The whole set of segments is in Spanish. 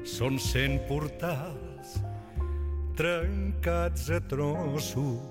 són 100 portals trencats a trossos.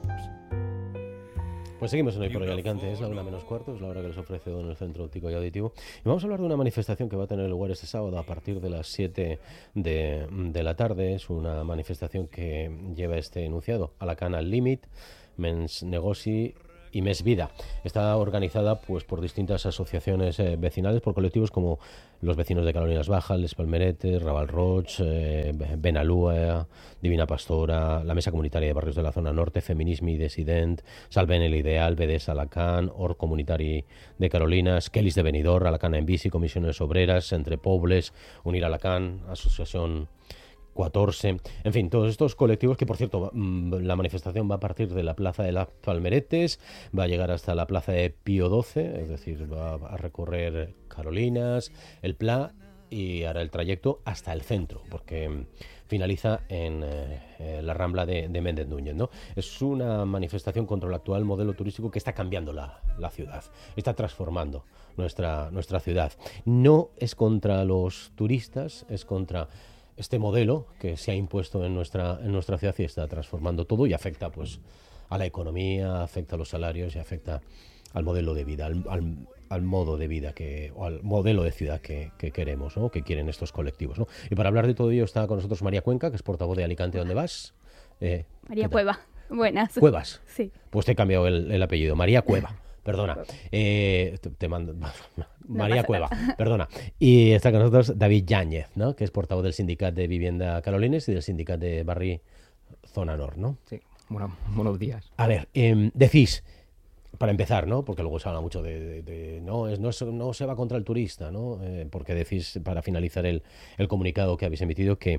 Pues seguimos en Hoy por Hoy Alicante, es la 1:15, es la hora que les ofrece Don el Centro Óptico y Auditivo. Y vamos a hablar de una manifestación que va a tener lugar este sábado a partir de las 7 de la tarde. Es una manifestación que lleva este enunciado: Alacant al límit, Menys negoci y Més vida. Está organizada pues por distintas asociaciones vecinales, por colectivos como los vecinos de Carolinas Bajas, Les Palmeretes, Raval Roig, Benalúa, Divina Pastora, la Mesa Comunitaria de Barrios de la Zona Norte, Feminisme i Dissident, Salvem el Ideal, BDS Alacant, Hort Comunitari de Carolinas, Kellys de Benidorm, Alacant en Bici, Comisiones Obreras, Entre Pobles, Unir Alacant, Asociación 14, en fin, todos estos colectivos que, por cierto, la manifestación va a partir de la Plaza de las Palmeretes, va a llegar hasta la Plaza de Pío XII, es decir, va a recorrer Carolinas, el Pla y hará el trayecto hasta el centro, porque finaliza en la Rambla de Méndez Núñez, ¿no? Es una manifestación contra el actual modelo turístico que está cambiando la ciudad, está transformando nuestra ciudad. No es contra los turistas, es contra este modelo que se ha impuesto en nuestra ciudad y está transformando todo y afecta pues a la economía, afecta a los salarios y afecta al modelo de vida, al modo de vida o al modelo de ciudad que queremos, ¿no? Que quieren estos colectivos, ¿no? Y para hablar de todo ello está con nosotros María Cuenca, que es portavoz de Alicante ¿Dónde vas? María Cueva. Buenas. ¿Cuevas? Sí. Pues te he cambiado el apellido. María Cueva. Perdona, te mando María Cueva, perdona. Y está con nosotros David Yáñez, ¿no? Que es portavoz del Sindicat de Vivienda Carolines y del Sindicat de Barri Zona Nord, ¿no? Sí, bueno, buenos días. A ver, decís, para empezar, ¿no? Porque luego se habla mucho de no se va contra el turista, ¿no? Porque decís, para finalizar el comunicado que habéis emitido, que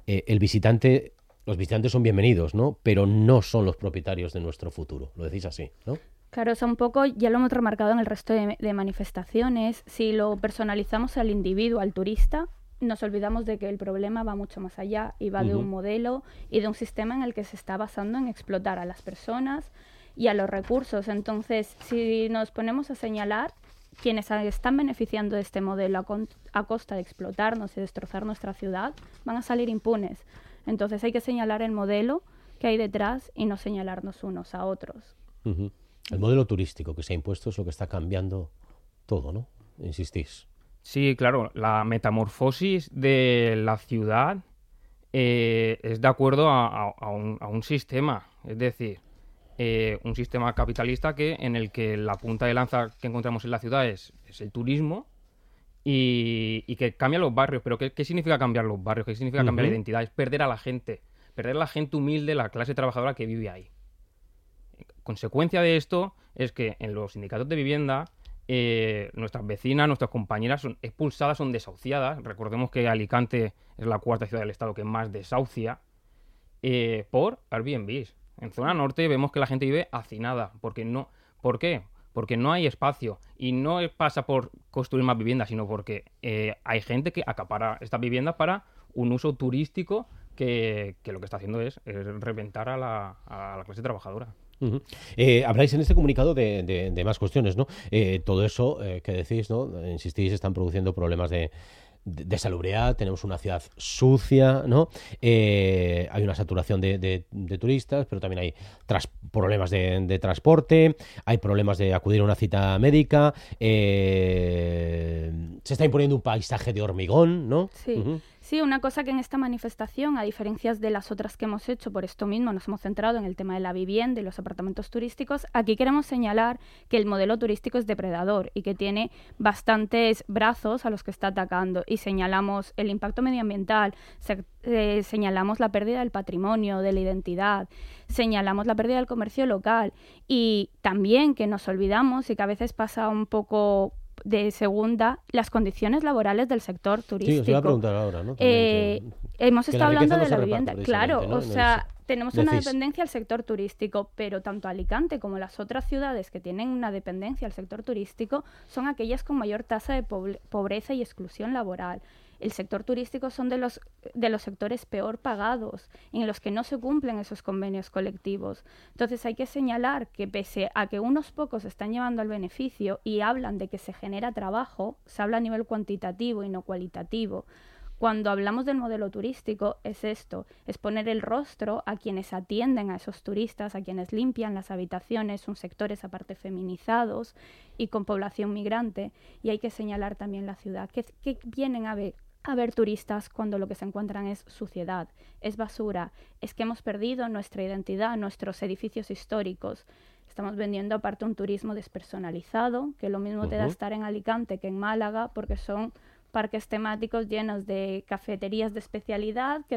los visitantes son bienvenidos, ¿no? Pero no son los propietarios de nuestro futuro. Lo decís así, ¿no? Claro, o sea, un poco ya lo hemos remarcado en el resto de manifestaciones. Si lo personalizamos al individuo, al turista, nos olvidamos de que el problema va mucho más allá y va de un modelo y de un sistema en el que se está basando en explotar a las personas y a los recursos. Entonces, si nos ponemos a señalar, quienes están beneficiando de este modelo a costa de explotarnos y destrozar nuestra ciudad, van a salir impunes. Entonces hay que señalar el modelo que hay detrás y no señalarnos unos a otros. El modelo turístico que se ha impuesto es lo que está cambiando todo, ¿no? Insistís. Sí, claro, la metamorfosis de la ciudad es de acuerdo a un sistema, es decir, un sistema capitalista en el que la punta de lanza que encontramos en la ciudad es el turismo y que cambia los barrios. Pero ¿qué significa cambiar los barrios? ¿Qué significa cambiar la identidad? Es perder a la gente humilde, la clase trabajadora que vive ahí. Consecuencia de esto es que en los sindicatos de vivienda nuestras vecinas, nuestras compañeras son expulsadas, son desahuciadas. Recordemos que Alicante es la cuarta ciudad del estado que más desahucia por Airbnbs. En zona norte vemos que la gente vive hacinada. ¿Por qué? Porque no hay espacio. Y no pasa por construir más viviendas, sino porque hay gente que acapara estas viviendas para un uso turístico que lo que está haciendo es reventar a la clase trabajadora. Habláis en este comunicado de más cuestiones, ¿no? Todo eso que decís, ¿no? Insistís, están produciendo problemas de salubridad, tenemos una ciudad sucia, ¿no? Hay una saturación de turistas, pero también hay problemas de transporte, hay problemas de acudir a una cita médica, se está imponiendo un paisaje de hormigón, ¿no? Sí. Sí, una cosa que en esta manifestación, a diferencia de las otras que hemos hecho, por esto mismo nos hemos centrado en el tema de la vivienda y los apartamentos turísticos, aquí queremos señalar que el modelo turístico es depredador y que tiene bastantes brazos a los que está atacando, y señalamos el impacto medioambiental, señalamos la pérdida del patrimonio, de la identidad, señalamos la pérdida del comercio local, y también que nos olvidamos, y que a veces pasa un poco de segunda, las condiciones laborales del sector turístico. Sí, os iba a preguntar ahora, ¿no? Hemos estado hablando de la vivienda, claro, ¿no? o sea, tenemos una dependencia al sector turístico, pero tanto Alicante como las otras ciudades que tienen una dependencia al sector turístico son aquellas con mayor tasa de pobreza y exclusión laboral. El sector turístico son de los sectores peor pagados, en los que no se cumplen esos convenios colectivos. Entonces hay que señalar que pese a que unos pocos están llevando al beneficio y hablan de que se genera trabajo, se habla a nivel cuantitativo y no cualitativo, Cuando hablamos del modelo turístico es esto, es poner el rostro a quienes atienden a esos turistas, a quienes limpian las habitaciones, son sectores aparte feminizados y con población migrante, y hay que señalar también la ciudad, que vienen a ver turistas cuando lo que se encuentran es suciedad, es basura, es que hemos perdido nuestra identidad, nuestros edificios históricos. Estamos vendiendo aparte un turismo despersonalizado, que lo mismo te da estar en Alicante que en Málaga, porque son parques temáticos llenos de cafeterías de especialidad que